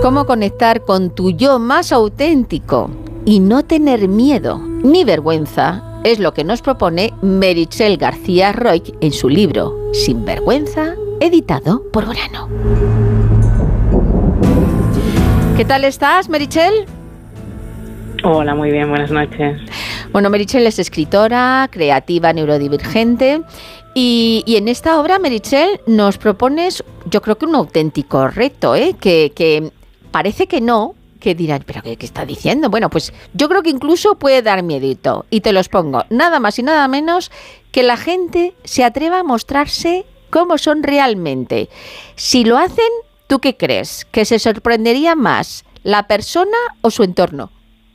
cómo conectar con tu yo más auténtico y no tener miedo ni vergüenza es lo que nos propone Meritxell García Roig en su libro Sinvergüenza, editado por Orano. ¿Qué tal estás, Meritxell? Hola, muy bien, buenas noches. Bueno, Meritxell es escritora, creativa, neurodivergente y en esta obra, Meritxell, nos propones, yo creo que un auténtico reto, que parece que no, que dirán, ¿pero qué está diciendo? Bueno, pues yo creo que incluso puede dar miedito y te los pongo, nada más y nada menos que la gente se atreva a mostrarse cómo son realmente. Si lo hacen, ¿tú qué crees? ¿Que se sorprendería más la persona o su entorno?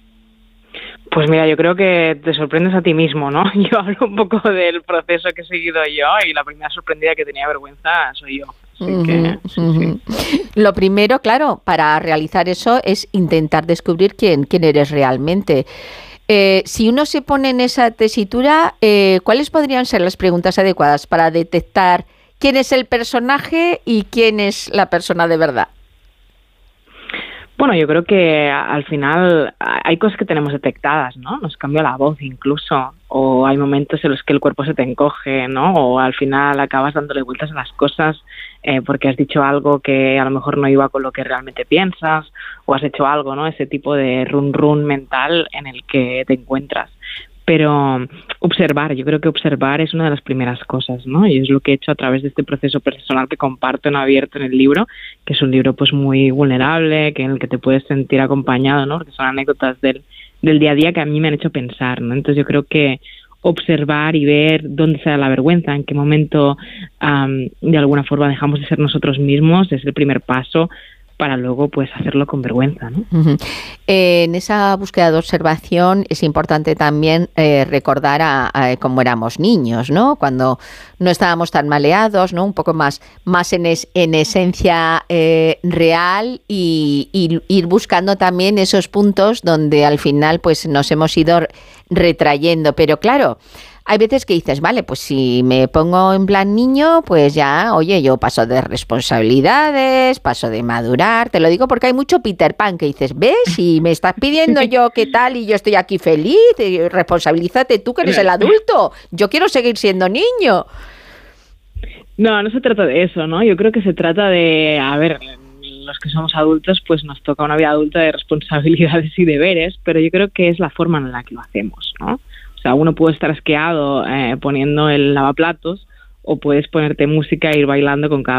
Pues mira, yo creo que te sorprendes a ti mismo, ¿no? Yo hablo un poco del proceso que he seguido yo y la primera sorprendida que tenía vergüenza soy yo. Así que, sí. Lo primero, claro, para realizar eso es intentar descubrir quién eres realmente. Si uno se pone en esa tesitura, ¿cuáles podrían ser las preguntas adecuadas para detectar quién es el personaje y quién es la persona de verdad? Bueno, yo creo que al final hay cosas que tenemos detectadas, ¿no? Nos cambia la voz incluso, o hay momentos en los que el cuerpo se te encoge, ¿no? O al final acabas dándole vueltas a las cosas porque has dicho algo que a lo mejor no iba con lo que realmente piensas, o has hecho algo, ¿no? Ese tipo de run mental en el que te encuentras. Pero observar, yo creo que observar es una de las primeras cosas, ¿no? Y es lo que he hecho a través de este proceso personal que comparto en abierto en el libro, que es un libro pues muy vulnerable, que en el que te puedes sentir acompañado, ¿no? Porque son anécdotas del día a día que a mí me han hecho pensar, ¿no? Entonces yo creo que observar y ver dónde se da la vergüenza, en qué momento de alguna forma dejamos de ser nosotros mismos, es el primer paso para luego pues hacerlo con vergüenza, ¿no? En esa búsqueda de observación es importante también recordar a cómo éramos niños, ¿no? Cuando no estábamos tan maleados, ¿no? Un poco más en esencia real y ir buscando también esos puntos donde al final pues nos hemos ido retrayendo. Pero claro, hay veces que dices, vale, pues si me pongo en plan niño, pues ya, oye, yo paso de responsabilidades, paso de madurar. Te lo digo porque hay mucho Peter Pan que dices, ¿ves? Y me estás pidiendo yo qué tal y yo estoy aquí feliz. Responsabilízate tú que eres el adulto. Yo quiero seguir siendo niño. No se trata de eso, ¿no? Yo creo que se trata de, a ver, los que somos adultos, pues nos toca una vida adulta de responsabilidades y deberes, pero yo creo que es la forma en la que lo hacemos, ¿no? O sea, uno puede estar asqueado poniendo el lavaplatos o puedes ponerte música e ir bailando con cada